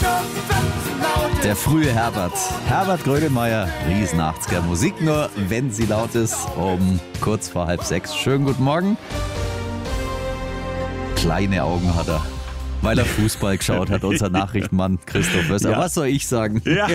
Der frühe Herbert Grönemeyer, riesen 80er Musik, nur wenn sie laut ist, um kurz vor 5:30. Schönen guten Morgen. Kleine Augen hat er, weil er Fußball geschaut hat, unser Nachrichtenmann Christoph Wösser. Ja. Was soll ich sagen? Ja,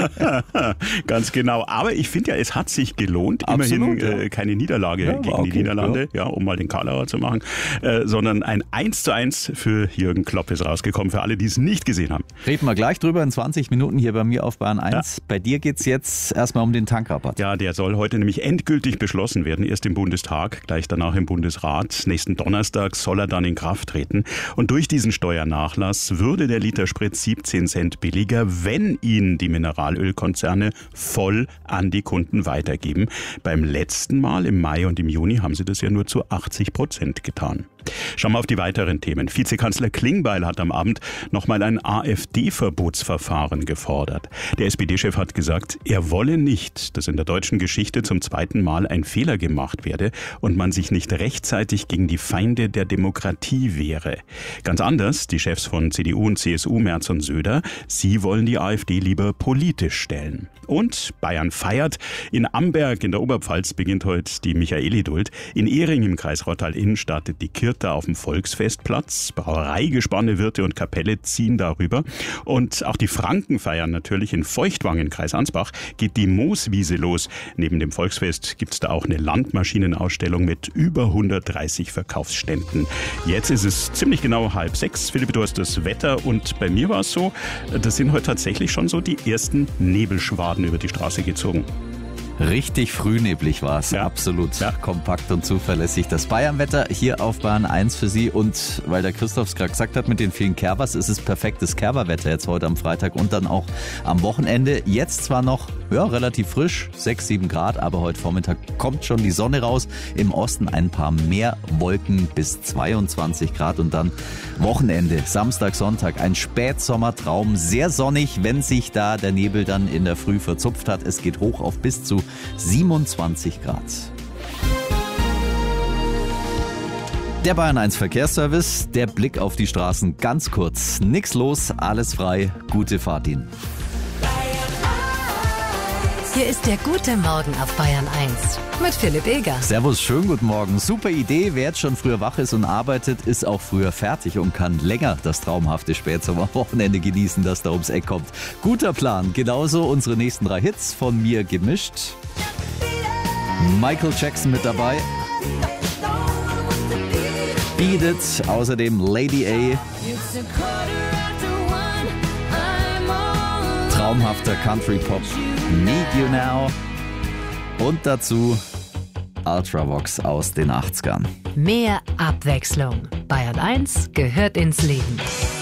ganz genau. Aber ich finde ja, es hat sich gelohnt. Absolut, immerhin keine Niederlage gegen die Niederlande, um mal den Karlauer zu machen, sondern ein 1:1 für Jürgen Klopp ist rausgekommen, für alle, die es nicht gesehen haben. Reden wir gleich drüber in 20 Minuten hier bei mir auf Bayern 1. Ja. Bei dir geht es jetzt erstmal um den Tankrabatt. Ja, der soll heute nämlich endgültig beschlossen werden. Erst im Bundestag, gleich danach im Bundesrat. Nächsten Donnerstag soll er dann in Kraft treten. Und durch diesen Steuernachlass würde der Liter Sprit 17 Cent billiger, wenn ihn die Mineralölkonzerne voll an die Kunden weitergeben. Beim letzten Mal im Mai und im Juni haben sie das ja nur zu 80% getan. Schauen wir auf die weiteren Themen. Vizekanzler Klingbeil hat am Abend nochmal ein AfD-Verbotsverfahren gefordert. Der SPD-Chef hat gesagt, er wolle nicht, dass in der deutschen Geschichte zum zweiten Mal ein Fehler gemacht werde und man sich nicht rechtzeitig gegen die Feinde der Demokratie wehre. Ganz anders die Chefs von CDU und CSU, Merz und Söder. Sie wollen die AfD lieber politisch stellen. Und Bayern feiert. In Amberg in der Oberpfalz beginnt heute die Michaelidult. In Ehring im Kreis Rottal-Inn startet die Kirche auf dem Volksfestplatz. Brauereigespanne, Wirte und Kapelle ziehen darüber. Und auch die Franken feiern natürlich. In Feuchtwangen, Kreis Ansbach, geht die Mooswiese los. Neben dem Volksfest gibt es da auch eine Landmaschinenausstellung mit über 130 Verkaufsständen. Jetzt ist es ziemlich genau 5:30. Philipp, du hast das Wetter und bei mir war es so, das sind heute tatsächlich schon so die ersten Nebelschwaden über die Straße gezogen. Richtig frühneblig war es, absolut kompakt und zuverlässig. Das Bayernwetter hier auf Bayern 1 für Sie und weil der Christoph es gerade gesagt hat mit den vielen Kerbers, ist es perfektes Kerberwetter jetzt heute am Freitag und dann auch am Wochenende. Jetzt zwar noch relativ frisch, 6, 7 Grad, aber heute Vormittag kommt schon die Sonne raus. Im Osten ein paar mehr Wolken bis 22 Grad und dann Wochenende, Samstag, Sonntag, ein Spätsommertraum, sehr sonnig, wenn sich da der Nebel dann in der Früh verzupft hat. Es geht hoch auf bis zu 27 Grad. Der Bayern 1 Verkehrsservice, der Blick auf die Straßen ganz kurz. Nix los, alles frei, gute Fahrt Ihnen. Hier ist der gute Morgen auf Bayern 1 mit Philipp Eger. Servus, schönen guten Morgen. Super Idee, wer jetzt schon früher wach ist und arbeitet, ist auch früher fertig und kann länger das traumhafte Spätsommerwochenende genießen, das da ums Eck kommt. Guter Plan, genauso unsere nächsten 3 Hits von mir gemischt. Michael Jackson mit dabei. Beat It, außerdem Lady A. Traumhafter Country-Pop, Need You Now und dazu Ultravox aus den 80ern. Mehr Abwechslung. Bayern 1 gehört ins Leben.